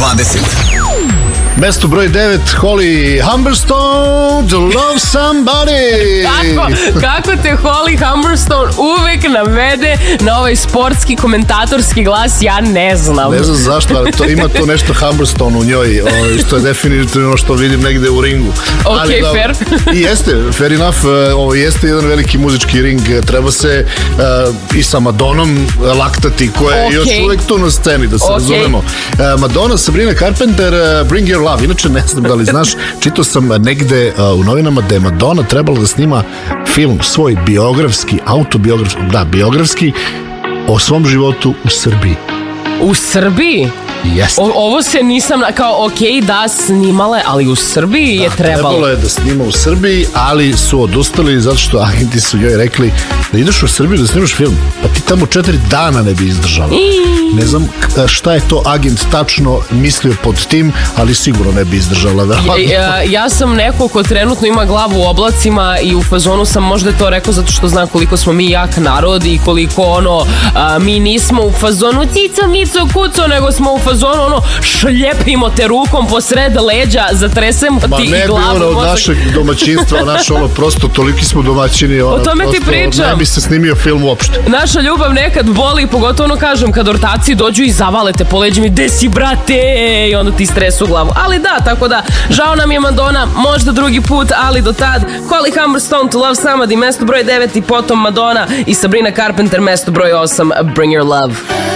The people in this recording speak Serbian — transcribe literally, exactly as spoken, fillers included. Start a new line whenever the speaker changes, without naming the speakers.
dvadeset.
Mesto broj devet, Holly Humberstone, To Love Somebody.
Kako, kako te Holly Humberstone uvek navede na ovaj sportski komentatorski glas, ja ne znam.
Ne znam zašto, ali to, ima to nešto Humberstone u njoj, ovaj, što je definitivno što vidim negde u ringu.
Ok,
ali, da,
fair.
I jeste, fair enough, ovo jeste jedan veliki muzički ring, treba se uh, i sa Madonom laktati, koja je okay. još uvek tu na sceni, da se okay. razumemo. Uh, Madonna, Sabrina Carpenter, uh, Bring Your Love. Inače, ne znam da li znaš, čitao sam negde uh, u novinama da je Madonna trebala da snima film svoj biografski, autobiografski, da, biografski o svom životu u Srbiji.
U Srbiji?
Jeste.
O, ovo se nisam, kao ok, da, snimale, ali u Srbiji da, je trebalo.
Trebalo je da snima u Srbiji, ali su odustali zato što agenti su joj rekli da ideš u Srbiju da snimaš film, pa ti tamo četiri dana ne bi izdržala. I... Ne znam šta je to agent tačno mislio pod tim, ali sigurno ne bi izdržala.
Ja, ja, ja sam neko ko trenutno ima glavu u oblacima i u fazonu sam možda to rekao zato što znam koliko smo mi jak narod i koliko ono, a, mi nismo u fazonu cico, mico, kuco, nego smo u fazonu ono, šljepimo te rukom posred leđa, zatresemo ti i glavu.
Ma ne bi ono od našeg domaćinstva, naš ono, prosto toliki smo domaćini, ono,
o tome ti pričam.
Ne bi se snimio film uopšte.
Naša ljubav nekad boli, pogotovo ono kažem, kad ortaci dođu i zavale te po leđima i de si brate, i onda ti stresu glavu. Ali da, tako da, žao nam je Madonna, možda drugi put, ali do tad Holly Humberstone, To Love Somebody, mesto broj devet i potom Madonna i Sabrina Carpenter, mesto broj osam, Bring Your Love.